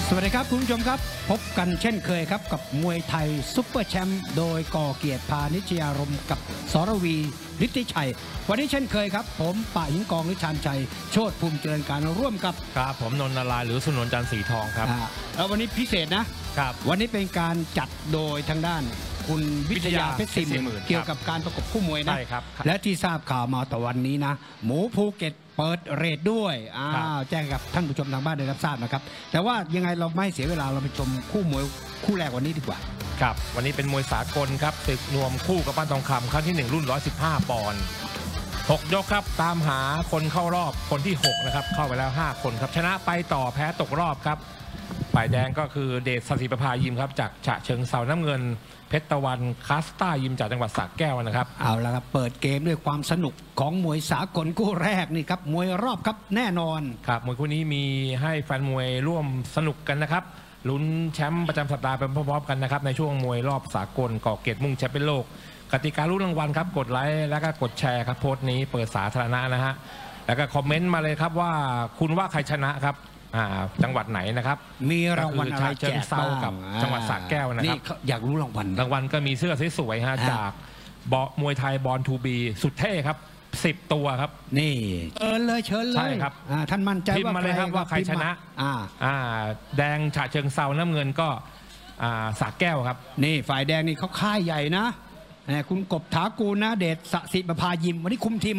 สวัสดีครับคุณผู้ชมครับพบกันเช่นเคยครับกับมวยไทยซุปเปอร์แชมป์โดยก่อเกียรติพานิชยารมณ์กับสรวีฤทธิชัยวันนี้เช่นเคยครับผมป่าหิงกองฤชานชัยโชติภูมิเจริญการร่วมกับครับผมนนท์นารายณ์หรือสุนนท์จันทร์สีทองครับแล้ววันนี้พิเศษนะครับวันนี้เป็นการจัดโดยทางด้านคุณวิทยาเพชรสี่หมื่นเกี่ยวกับการประกบคู่มวยนะใช่ครับและที่ทราบข่าวมาต่อวันนี้นะหมูภูเก็ตเปิดเรทด้วยแจ้งกับท่านผู้ชมทางบ้านได้รับทราบนะครับแต่ว่ายังไงเราไม่เสียเวลาเราไปชมคู่มวยคู่แรกวันนี้ดีกว่าครับวันนี้เป็นมวยสากลครับศึกนวมคู่กับบ้านทองคำครั้งที่1รุ่น115ปอนด์6ยกครับตามหาคนเข้ารอบคนที่6นะครับเข้าไปแล้ว5คนครับชนะไปต่อแพ้ตกรอบครับฝ่ายแดงก็คือเดชสศิประภายิมครับจากฉะเชิงเทราน้ำเงินเพชรตะวันคาสต้ายิมจากจังหวัดสระแก้วนะครับเอาละครับเปิดเกมด้วยความสนุกของมวยสากลคู่แรกนี่ครับมวยรอบครับแน่นอนครับมวยคู่นี้มีให้แฟนมวยร่วมสนุกกันนะครับลุ้นแชมป์ประจำสัปดาห์ไปพร้อมๆกันนะครับในช่วงมวยรอบสากลก่อเกียรติมุ่งแชมป์เป็นโลกกติการลุ้นรางวัลครับกดไลค์แล้วก็กดแชร์ครับโพสต์นี้เปิดสาธารณะนะฮะแล้วก็คอมเมนต์มาเลยครับว่าคุณว่าใครชนะครับจังหวัดไหนนะครับมีรางวัลอะไรแจกบ้างกับจังหวัดสระแก้วนะครับอยากรู้รางวัลก็มีเสื้อสวยๆฮะจากมวยไทยบอลทูบีสุดเท่ครับ10ตัวครับนี่เชิญเลยใช่ครับท่านมั่นใจพิมพ์มาเลยครับว่าใครชนะแดงฉะเชิงเทราน้ำเงินก็สระแก้วครับนี่ฝ่ายแดงนี่เขาค่ายใหญ่นะคุณกบถากูลนะเดชสศิประภายิมวันนี้คุมทีม